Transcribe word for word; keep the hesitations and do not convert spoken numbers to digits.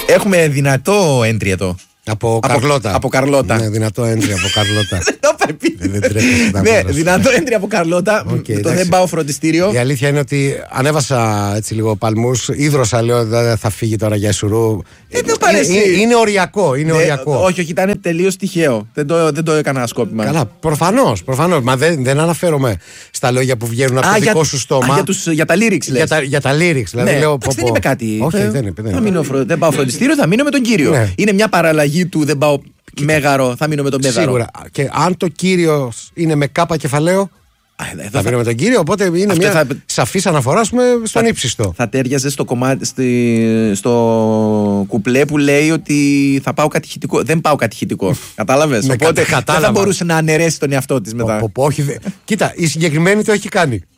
Έχουμε δυνατό entry εδώ. Από, από Καρλώτα. Από Καρλώτα. Ναι, δυνατό entry από Καρλώτα. Δεν το πρέπει. Ναι, δυνατό entry από Καρλώτα. Okay, το δεν πάω φροντιστήριο. Η αλήθεια είναι ότι ανέβασα έτσι λίγο παλμούς. Ίδρωσα, λέω, δεν θα φύγει τώρα για Σουρού. Ε, είναι, είναι, είναι οριακό. Είναι ναι, οριακό. Όχι, όχι, ήταν τελείως τυχαίο. Δεν το, δεν το έκανα σκόπιμα. Καλά, προφανώς. Προφανώς. Μα δεν, δεν αναφέρομαι στα λόγια που βγαίνουν από α, το για, δικό σου στόμα. Α, για, τους, για τα lyrics, λες. Για τα, για τα lyrics. Δηλαδή, ναι, λέω, πω, δεν είπε κάτι. Όχι, δεν είπε. Δεν, θα μείνω, δεν πάω φροντιστήριο, θα μείνω με τον κύριο. Ναι. Είναι μια παραλλαγή του δεν πάω. Μέγαρο, θα μείνω με τον Μέγαρο. Σίγουρα. Και αν το κύριο είναι με κάπα κεφαλαίο, α, θα, θα μείνω με τον κύριο. Οπότε είναι αυτό μια θα... σαφής αναφορά στον θα... ύψιστο. Θα τέριαζε στο, κομμάτι, στη... στο κουπλέ που λέει ότι θα πάω κατηχητικό. Δεν πάω κατηχητικό. Κατάλαβες. Οπότε κατάλαβα. Δεν θα μπορούσε να αναιρέσει τον εαυτό της μετά. Ο, ο, ο, όχι, δε... Κοίτα, η συγκεκριμένη το έχει κάνει.